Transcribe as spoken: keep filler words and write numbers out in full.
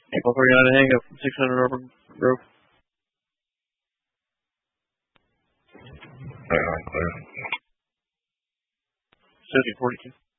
April forty-nine hang up from six hundred Auburn Grove. Uh, uh, City forty-two.